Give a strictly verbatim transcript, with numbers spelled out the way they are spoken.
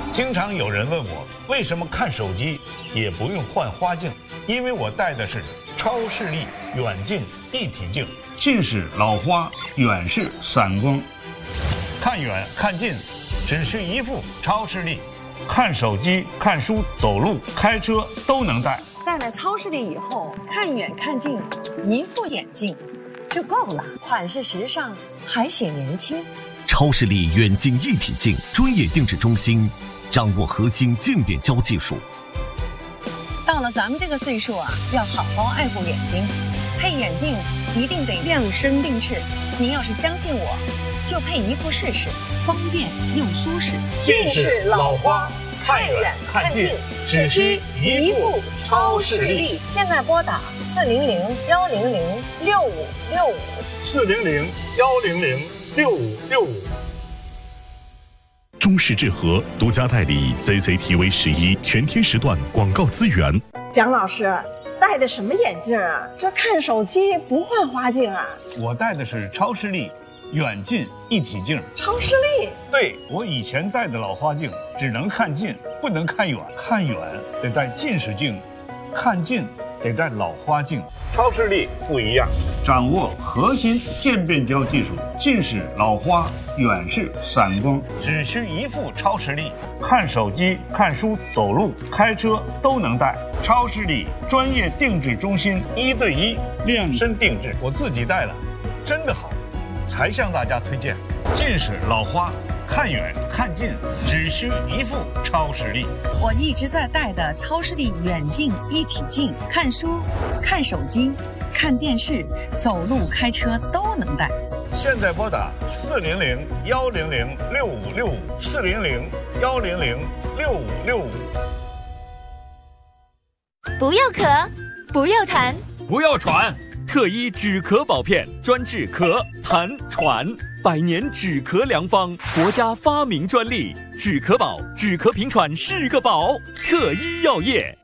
经常有人问我，为什么看手机也不用换花镜？因为我戴的是超视力远近一体镜，近视老花，远视散光，看远看近只需一副超视力，看手机、看书、走路、开车都能戴。 戴了超视力以后，看远看近，一副眼镜就够了，款式时尚，还显年轻。 超视力远近一体镜专业定制中心，掌握核心渐变焦技术。 到了咱们这个岁数啊，要好好爱护眼睛，配眼镜一定得量身定制。您要是相信我，就配一副试试，方便又舒适。 近视老花，看远看近，只需一副超视力。 现在拨打四零零幺零零六五六五， 四零零幺零零六五六五。 中视智和独家代理 C C T V 十一全天时段广告资源。 蒋老师戴的什么眼镜啊？这看手机不换花镜啊？ 我戴的是超视力远近一体镜。 超视力？ 对，我以前戴的老花镜只能看近，不能看远，看远得戴近视镜，看近得戴老花镜。超视力不一样，掌握核心渐变焦技术，近视老花，远视散光，只需一副超视力，看手机、看书、走路、开车都能戴。超视力专业定制中心，一对一量身定制，我自己戴了，真的好，才向大家推荐。近视老花，看远看近只需一副超视力。 我一直在戴的超视力远近一体镜，看书、看手机、看电视、走路、开车都能戴。 现在拨打四零零幺零零六五六五，四零零幺零零六五六五。 不要咳，不要痰， 不要喘，特医止咳宝片专治咳、痰、喘，百年止咳良方，国家发明专利，止咳宝，止咳平喘是个宝，特医药业。